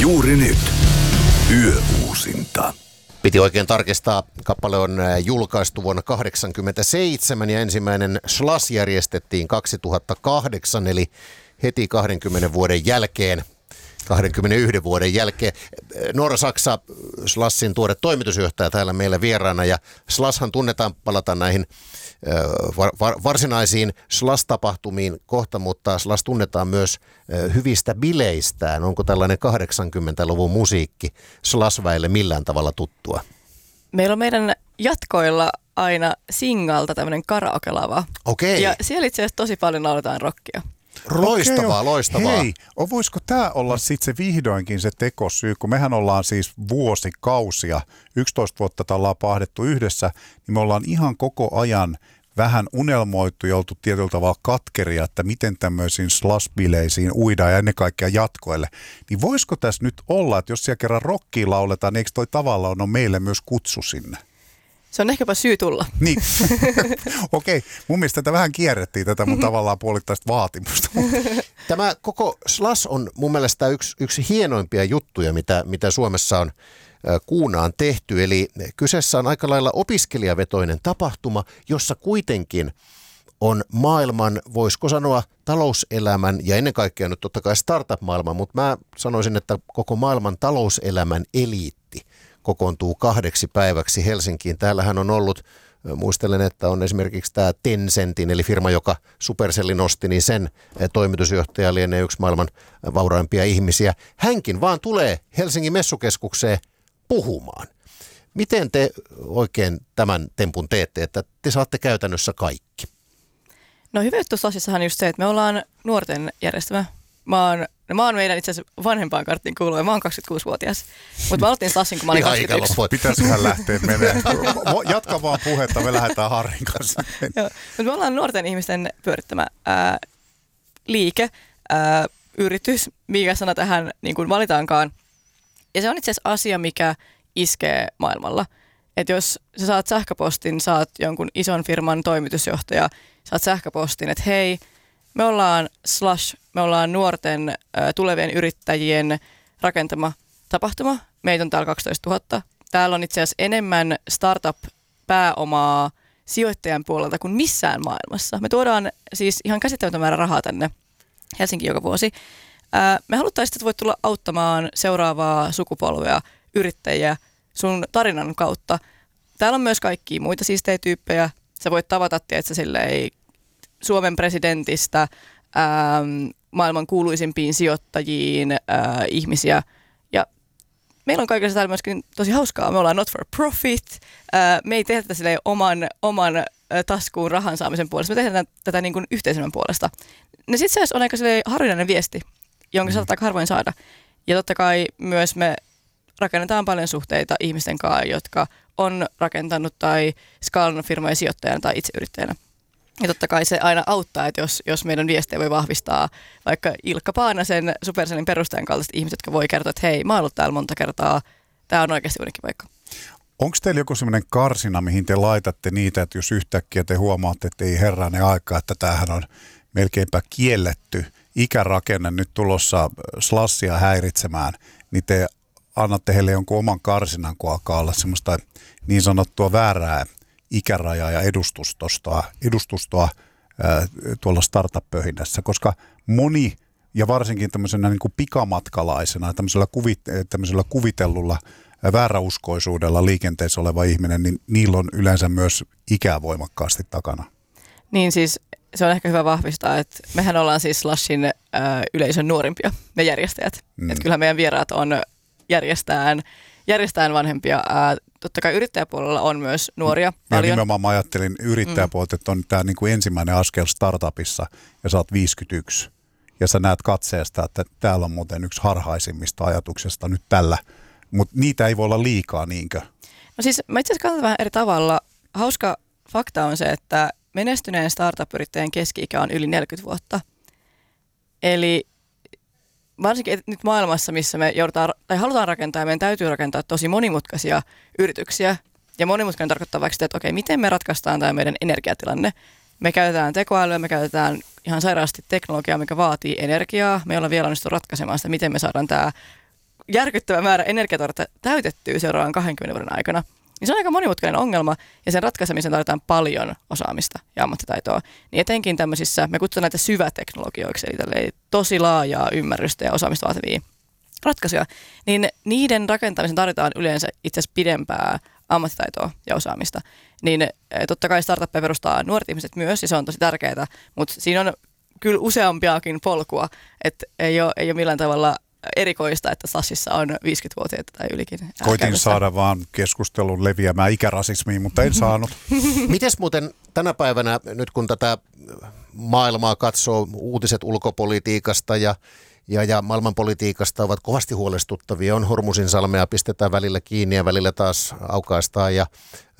Juuri nyt. Yöuusinta. Piti oikein tarkistaa. Kappale on julkaistu vuonna 1987 ja ensimmäinen Slash järjestettiin 2008, eli heti 20 vuoden jälkeen. 21 vuoden jälkeen. Noora Saksa, Slashin tuore toimitusjohtaja täällä meillä vieraana, ja Slashhan tunnetaan, palataan näihin varsinaisiin Slash-tapahtumiin kohta, mutta Slash tunnetaan myös hyvistä bileistään. Onko tällainen 80-luvun musiikki Slash-väelle millään tavalla tuttua? Meillä on meidän jatkoilla aina Singalta tämmöinen karaoke-lava. Okei. Ja siellä itse asiassa tosi paljon lauletaan rockia. Loistavaa. Hei, voisiko tämä olla sitten se vihdoinkin se tekosyy, kun mehän ollaan siis vuosikausia, 11 vuotta ollaan pahdettu yhdessä, niin me ollaan ihan koko ajan vähän unelmoitu ja oltu tietyllä tavalla katkeria, että miten tämmöisiin Slash-bileisiin uidaan ja ennen kaikkea jatkoille. Niin voisiko tässä nyt olla, että jos siellä kerran rockia lauletaan, niin eikö toi tavallaan ole meille myös kutsu sinne? Se on ehkäpä syy tulla. Niin. Okei. Mun mielestä tätä vähän kierrettiin, tätä mun tavallaan puolittaista vaatimusta. Tämä koko Slash on mun mielestä yksi hienoimpia juttuja, mitä Suomessa on kuunaan tehty. Eli kyseessä on aika lailla opiskelijavetoinen tapahtuma, jossa kuitenkin on maailman, voisiko sanoa, talouselämän ja ennen kaikkea nyt totta kai startup-maailman, mutta mä sanoisin, että koko maailman talouselämän eliitti kokoontuu 2 päiväksi Helsinkiin. Täällähän on ollut, muistelen, että on esimerkiksi tämä Tencentin, eli firma, joka Supercellin osti, niin sen toimitusjohtaja lienee yksi maailman vauraimpia ihmisiä. Hänkin vaan tulee Helsingin messukeskukseen puhumaan. Miten te oikein tämän tempun teette, että te saatte käytännössä kaikki? No hyvä juttu Slashissahan just se, että me ollaan nuorten järjestämä. Mä oon meidän itse asiassa vanhempaan karttiin kuuluva, mä oon 26-vuotias. Mutta mä aloitin Slashin, kun mä olin 21. Pitäisiköhän lähteä menemään. Jatka vaan puhetta, me lähdetään Harrin kanssa. Mutta me ollaan nuorten ihmisten pyörittämä liike, yritys, mikä sana tähän niin kuin valitaankaan. Ja se on itse asiassa asia, mikä iskee maailmalla. Että jos sä saat sähköpostin, saat jonkun ison firman toimitusjohtaja, saat sähköpostin, että hei, me ollaan Slash, me ollaan nuorten tulevien yrittäjien rakentama tapahtuma. Meitä on täällä 12 000. Täällä on itse asiassa enemmän startup-pääomaa sijoittajan puolelta kuin missään maailmassa. Me tuodaan siis ihan käsittämätön määrä rahaa tänne Helsinkiin joka vuosi. Me haluttaisiin, että voit tulla auttamaan seuraavaa sukupolvea yrittäjiä sun tarinan kautta. Täällä on myös kaikkia muita siistejä tyyppejä. Sä voit tavata, tiedätkö, silleen Suomen presidentistä maailman kuuluisimpiin sijoittajiin ihmisiä. Ja meillä on kaikessa täällä myöskin tosi hauskaa. Me ollaan not for profit. Me ei tehdä tätä silleen oman taskuun rahan saamisen puolesta. Me tehdään tätä niin kuin yhteisön puolesta. Ne sitten on aika silleen harvinainen viesti, jonka saattaa harvoin saada. Ja totta kai myös me rakennetaan paljon suhteita ihmisten kanssa, jotka on rakentanut tai skaalannut firmojen sijoittajana tai itse yrittäjänä. Ja totta kai se aina auttaa, että jos meidän viestejä voi vahvistaa vaikka Ilkka Paanasen Supercellin perustajan kaltaiset ihmiset, jotka voi kertoa, että hei, mä oon ollut täällä monta kertaa, tää on oikeasti uniikki paikka. Onko teillä joku sellainen karsina, mihin te laitatte niitä, että jos yhtäkkiä te huomaatte, että ei herranen aika, että tämähän on melkeinpä kielletty ikärakenne nyt tulossa Slashia häiritsemään, niin te annatte heille jonkun oman karsinan, kun alkaa olla semmoista niin sanottua väärää ikärajaa ja edustustoa tuolla startup-pöhinässä, koska moni, ja varsinkin tämmöisenä niin kuin pikamatkalaisena, tämmöisellä kuvitellulla vääräuskoisuudella liikenteessä oleva ihminen, niin niillä on yleensä myös ikää voimakkaasti takana. Niin siis se on ehkä hyvä vahvistaa, että mehän ollaan siis Slashin yleisön nuorimpia, me järjestäjät. Että kyllähän meidän vieraat on järjestään vanhempia. Totta kai yrittäjäpuolella on myös nuoria paljon. Ja nimenomaan mä ajattelin yrittäjäpuolelta, että on tämä niin kuin ensimmäinen askel startupissa ja sä oot 51. Ja sä näet katseesta, että täällä on muuten yksi harhaisimmista ajatuksesta nyt tällä. Mutta niitä ei voi olla liikaa, niinkö? No siis mä itse asiassa katson vähän eri tavalla. Hauska fakta on se, että menestyneen startup-yrittäjän keski-ikä on yli 40 vuotta. Eli varsinkin nyt maailmassa, missä me halutaan rakentaa ja meidän täytyy rakentaa tosi monimutkaisia yrityksiä. Ja monimutkainen tarkoittaa vaikka sitä, että okei, miten me ratkaistaan tämä meidän energiatilanne. Me käytetään tekoälyä, me käytetään ihan sairaasti teknologiaa, mikä vaatii energiaa. Me ei olla vielä onnistu ratkaisemaan sitä, miten me saadaan tämä järkyttävä määrä energiatarvetta täytettyä seuraavan 20 vuoden aikana. Niin se on aika monimutkainen ongelma ja sen ratkaisemiseen tarvitaan paljon osaamista ja ammattitaitoa. Niin etenkin tämmöisissä, me kutsutaan näitä syväteknologioiksi, eli tosi laajaa ymmärrystä ja osaamista vaativia ratkaisuja, niin niiden rakentamisen tarvitaan yleensä itse asiassa pidempää ammattitaitoa ja osaamista. Niin totta kai startuppeja perustaa nuoret ihmiset myös, ja se on tosi tärkeää, mutta siinä on kyllä useampiakin polkua, että ei ole millään tavalla erikoista, että Slashissa on 50-vuotiaita tai ylikin. Koitin saada vaan keskustelun leviämään ikärasismiin, mutta en saanut. Mites muuten tänä päivänä, nyt kun tätä maailmaa katsoo, uutiset ulkopolitiikasta ja maailmanpolitiikasta ovat kovasti huolestuttavia. On Hormuzinsalmea, pistetään välillä kiinni ja välillä taas aukaistaan ja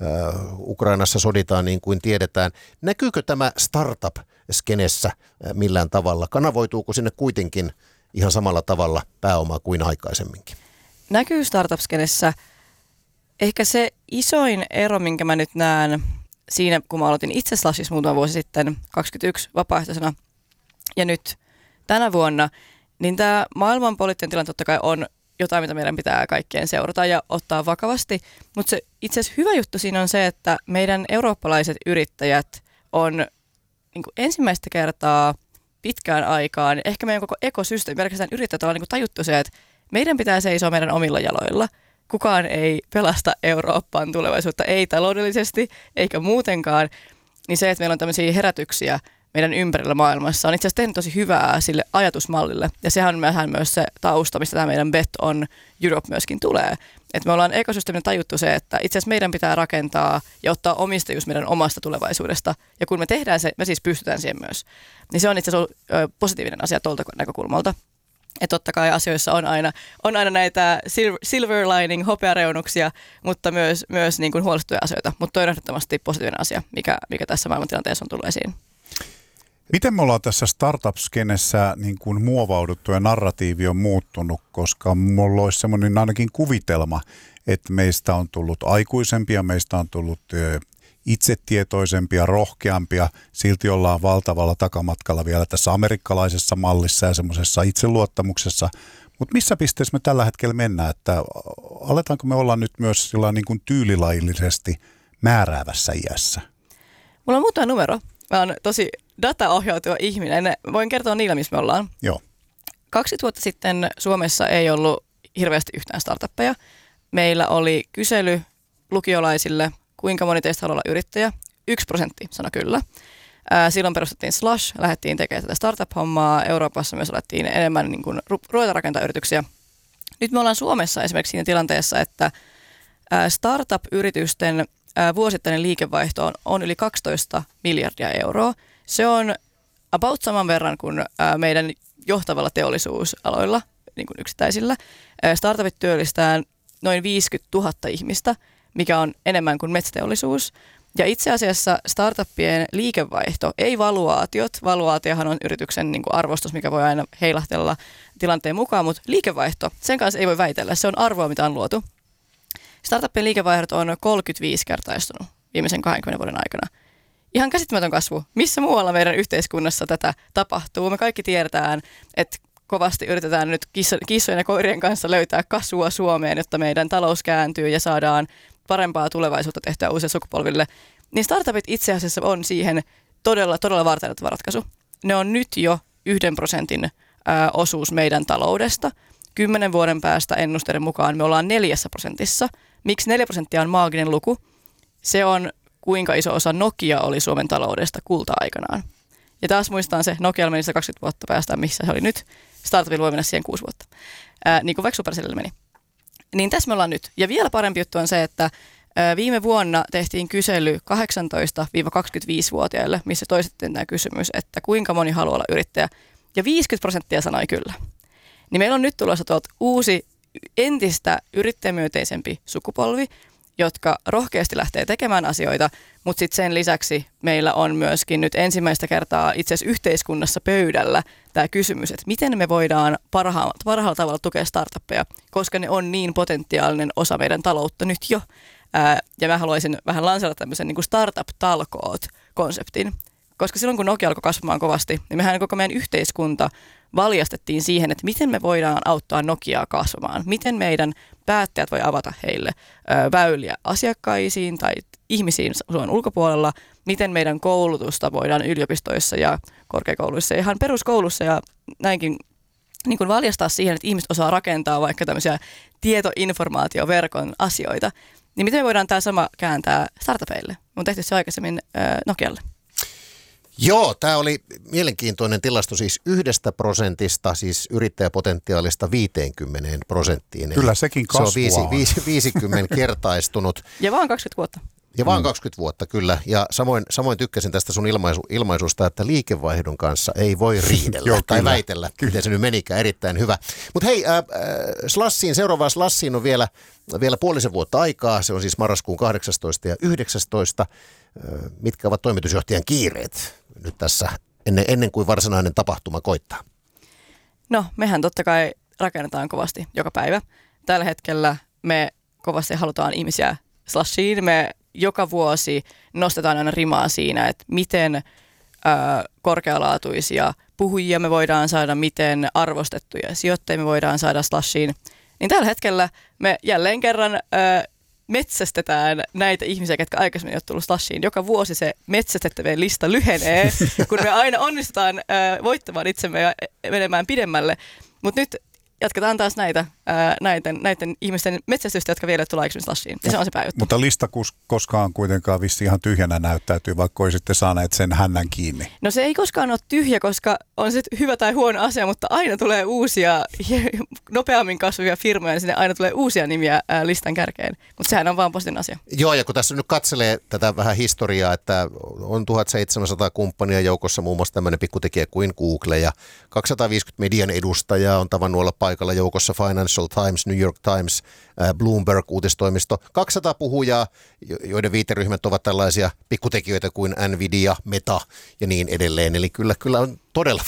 Ukrainassa soditaan niin kuin tiedetään. Näkyykö tämä startup-skenessä millään tavalla? Kanavoituuko sinne kuitenkin ihan samalla tavalla pääomaa kuin aikaisemminkin? Näkyy startup-skenessä. Ehkä se isoin ero, minkä mä nyt näen siinä, kun mä aloitin itse Slashissa muutama vuosi sitten, 21 vapaaehtoisena ja nyt tänä vuonna, niin tämä maailmanpoliittinen tilanne totta kai on jotain, mitä meidän pitää kaikkien seurata ja ottaa vakavasti. Mutta se itse asiassa hyvä juttu siinä on se, että meidän eurooppalaiset yrittäjät on niin kuin ensimmäistä kertaa pitkään aikaan, ehkä meidän koko ekosysteemi, pelkästään yrittäjät ollaan niin tajuttu se, että meidän pitää seisoa meidän omilla jaloilla. Kukaan ei pelasta Eurooppaan tulevaisuutta, ei taloudellisesti eikä muutenkaan. Niin se, että meillä on tämmöisiä herätyksiä meidän ympärillä maailmassa, on itse asiassa tehnyt tosi hyvää sille ajatusmallille. Ja sehän on myös se tausta, mistä tämä meidän Bet on Europe myöskin tulee. Että me ollaan ekosysteemin tajuttu se, että itse asiassa meidän pitää rakentaa ja ottaa omistajuus meidän omasta tulevaisuudesta. Ja kun me tehdään se, me siis pystytään siihen myös. Niin se on itse asiassa positiivinen asia tuolta näkökulmalta. Että totta kai asioissa on aina näitä silver lining, hopeareunuksia, mutta myös niin kuin huolestuttavia asioita. Mutta toi on ehdottomasti positiivinen asia, mikä tässä maailmantilanteessa on tullut esiin. Miten me ollaan tässä startup-skenessä niin kuin muovauduttu ja narratiivi on muuttunut, koska mulla olisi semmoinen ainakin kuvitelma, että meistä on tullut aikuisempia, meistä on tullut itsetietoisempia, rohkeampia, silti ollaan valtavalla takamatkalla vielä tässä amerikkalaisessa mallissa ja semmoisessa itseluottamuksessa. Mutta missä pisteessä me tällä hetkellä mennään, että aletaanko me olla nyt myös niin kuin tyylilajillisesti määräävässä iässä? Mulla on muutama numero. Mä oon tosi dataohjautuva ihminen. Voin kertoa niillä, missä me ollaan. Joo. 20 vuotta sitten Suomessa ei ollut hirveästi yhtään startuppeja. Meillä oli kysely lukiolaisille, kuinka moni teistä haluaa olla yrittäjä. 1% sanoi kyllä. Silloin perustettiin Slash, lähdettiin tekemään tätä startup-hommaa. Euroopassa myös alettiin enemmän niin kuin ruveta rakentaa yrityksiä. Nyt me ollaan Suomessa esimerkiksi siinä tilanteessa, että startup-yritysten vuosittainen liikevaihto on yli 12 miljardia euroa. Se on about saman verran kuin meidän johtavalla teollisuusaloilla, niin kuin yksittäisillä. Startupit työllistää noin 50 000 ihmistä, mikä on enemmän kuin metsäteollisuus. Ja itse asiassa startuppien liikevaihto, ei valuaatiot. Valuaatiohan on yrityksen niin kuin arvostus, mikä voi aina heilahtella tilanteen mukaan, mutta liikevaihto, sen kanssa ei voi väitellä. Se on arvoa, mitä on luotu. Startuppien liikevaihdot on 35-kertaistunut viimeisen 20 vuoden aikana. Ihan käsittämätön kasvu. Missä muualla meidän yhteiskunnassa tätä tapahtuu? Me kaikki tiedetään, että kovasti yritetään nyt kissojen ja koirien kanssa löytää kasvua Suomeen, jotta meidän talous kääntyy ja saadaan parempaa tulevaisuutta tehtyä uusille sukupolville. Niin startupit itse asiassa on siihen todella varteenotettava ratkaisu. Ne on nyt jo 1% osuus meidän taloudesta. 10 vuoden päästä ennusteiden mukaan me ollaan 4%. Miksi 4% on maaginen luku? Se on kuinka iso osa Nokia oli Suomen taloudesta kulta-aikanaan. Ja taas muistaan se, Nokia meni 20 vuotta päästä, missä se oli nyt. Startupilla voi mennä siihen 6 vuotta. Niin kuin vaikka Supercellille meni. Niin tässä me ollaan nyt. Ja vielä parempi juttu on se, että viime vuonna tehtiin kysely 18-25-vuotiaille, missä toistettiin tämä kysymys, että kuinka moni haluaa olla yrittäjä. Ja 50% sanoi kyllä. Niin meillä on nyt tulossa tuolta uusi, entistä yrittäjämyönteisempi sukupolvi, jotka rohkeasti lähtee tekemään asioita, mutta sitten sen lisäksi meillä on myöskin nyt ensimmäistä kertaa itse asiassa yhteiskunnassa pöydällä tämä kysymys, että miten me voidaan parhaalla tavalla tukea startuppeja, koska ne on niin potentiaalinen osa meidän taloutta nyt jo. Ja mä haluaisin vähän lanseerata tämmöisen niin kuin startup-talkoot-konseptin, koska silloin kun Nokia alkoi kasvamaan kovasti, niin mehän koko meidän yhteiskunta valjastettiin siihen, että miten me voidaan auttaa Nokiaa kasvamaan, miten meidän päättäjät voi avata heille väyliä asiakkaisiin tai ihmisiin Suomen ulkopuolella, miten meidän koulutusta voidaan yliopistoissa ja korkeakouluissa ja ihan peruskoulussa ja näinkin niin kuin valjastaa siihen, että ihmiset osaa rakentaa vaikka tämmöisiä tietoinformaatioverkon asioita, niin miten me voidaan tämä sama kääntää startupeille? Me on tehty se aikaisemmin Nokialle. Joo, tämä oli mielenkiintoinen tilasto siis 1%, siis yrittäjäpotentiaalista 50%. Kyllä sekin kasvua. Se on 50-kertaistunut. Ja vaan 20 vuotta. Ja vaan 20 vuotta, kyllä. Ja samoin tykkäsin tästä sun ilmaisusta, että liikevaihdon kanssa ei voi riidellä Joo, tai kyllä. väitellä, miten se nyt menikään. Erittäin hyvä. Mutta hei, seuraavaan Slashiin on vielä puolisen vuotta aikaa. Se on siis marraskuun 18 ja 19. Mitkä ovat toimitusjohtajan kiireet nyt tässä ennen kuin varsinainen tapahtuma koittaa? No, mehän totta kai rakennetaan kovasti joka päivä. Tällä hetkellä me kovasti halutaan ihmisiä Slashiin. Me joka vuosi nostetaan aina rimaa siinä, että miten korkealaatuisia puhujia me voidaan saada, miten arvostettuja sijoittajia me voidaan saada Slashiin. Niin tällä hetkellä me jälleen kerran metsästetään näitä ihmisiä, jotka aikaisemmin ei ole tullut Slashiin. Joka vuosi se metsästettävien lista lyhenee, kun me aina onnistutaan voittamaan itsemme ja menemään pidemmälle. Mutta nyt jatketaan taas näiden ihmisten metsästystä, jotka vielä tulee aikaisemmin Slashiin. Ja se on se pääjuttu. Mutta lista koskaan kuitenkaan vissi ihan tyhjänä näyttäytyy, vaikka olisitte saaneet sen hännän kiinni. No se ei koskaan ole tyhjä, koska on se hyvä tai huono asia, mutta aina tulee uusia, nopeammin kasvavia firmoja, niin sinne aina tulee uusia nimiä listan kärkeen. Mutta sehän on vaan positiivinen asia. Joo, ja kun tässä nyt katselee tätä vähän historiaa, että on 1700 kumppania joukossa, muun muassa tämmöinen pikkutekijä kuin Google, ja 250 median edustajaa on tavannut olla paikalla joukossa Financial Times, New York Times, Bloomberg, uutistoimisto, 200 puhujaa, joiden viiteryhmät ovat tällaisia pikkutekijöitä kuin Nvidia, Meta ja niin edelleen. Eli kyllä on todella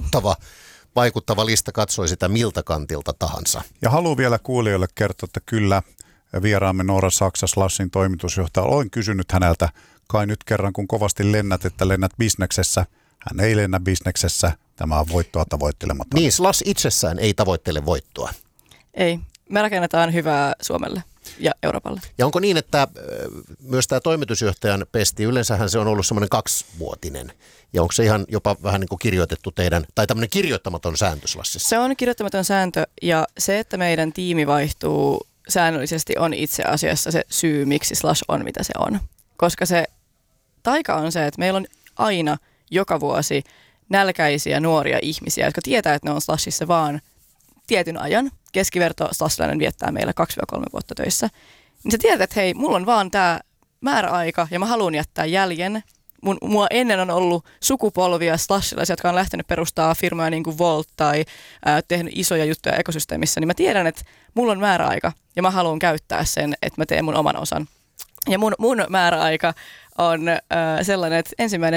vaikuttava lista, katsoi sitä miltä kantilta tahansa. Ja haluan vielä kuulijoille kertoa, että kyllä vieraamme Noora Saksa, Slashin toimitusjohtaja, olen kysynyt häneltä, kai nyt kerran kun kovasti lennät bisneksessä, hän ei lennä bisneksessä, tämä on voittoa tavoittelematta. Niin, Slash itsessään ei tavoittele voittoa. Ei, me rakennetaan hyvää Suomelle ja Euroopalle. Ja onko niin, että myös tämä toimitusjohtajan pesti, yleensähän se on ollut semmoinen 2-vuotinen, ja onko se ihan jopa vähän niin kuin kirjoitettu tai tämmöinen kirjoittamaton sääntö Slashissa? Se on kirjoittamaton sääntö, ja se, että meidän tiimi vaihtuu säännöllisesti, on itse asiassa se syy, miksi Slash on mitä se on. Koska se taika on se, että meillä on aina joka vuosi nälkäisiä nuoria ihmisiä, jotka tietää, että ne on Slashissa vaan tietyn ajan. Keskiverto slashilainen viettää meillä 2-3 vuotta töissä. Niin sä tiedät, että hei, mulla on vaan tää määräaika ja mä haluan jättää jäljen. Mua ennen on ollut sukupolvia slashilaisia, jotka on lähtenyt perustaa firmoja niin kuin Volt tai tehnyt isoja juttuja ekosysteemissä. Niin mä tiedän, että mulla on määräaika ja mä haluan käyttää sen, että mä teen mun oman osan. Ja mun määräaika on sellainen, että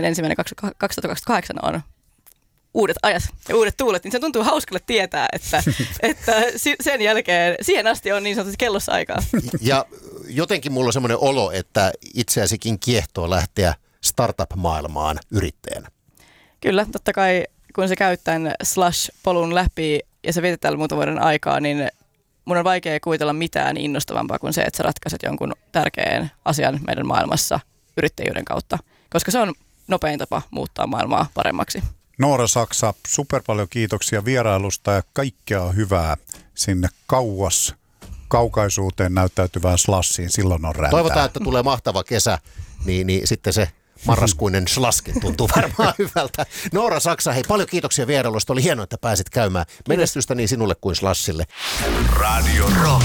1.1.2028 on uudet ajat ja uudet tuulet, niin se tuntuu hauskalle tietää, että sen jälkeen, siihen asti on niin sanotusti kellossa aikaa. Ja jotenkin mulla on semmoinen olo, että itseäsikin kiehtoo lähteä startup-maailmaan yrittäjänä. Kyllä, totta kai kun se käy tämän Slash-polun läpi ja se vietet täällä muutaman vuoden aikaa, niin mun on vaikea kuvitella mitään innostavampaa kuin se, että sä ratkaiset jonkun tärkeän asian meidän maailmassa yrittäjyyden kautta, koska se on nopein tapa muuttaa maailmaa paremmaksi. Noora Saksa, super paljon kiitoksia vierailusta ja kaikkea hyvää sinne kaukaisuuteen näyttäytyvään Slashiin. Silloin on räntää. Toivotaan, että tulee mahtava kesä, niin sitten se marraskuinen Slaskin tuntuu varmaan hyvältä. Noora Saksa, hei, paljon kiitoksia vierailusta. Oli hienoa, että pääsit käymään. Menestystä niin sinulle kuin Slashille. Radio Rock.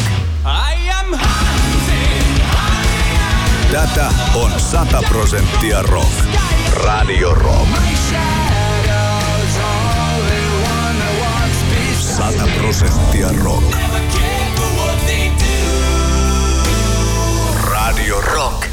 Tätä on 100% rock. Radio Rock. 100% rock. Radio Rock.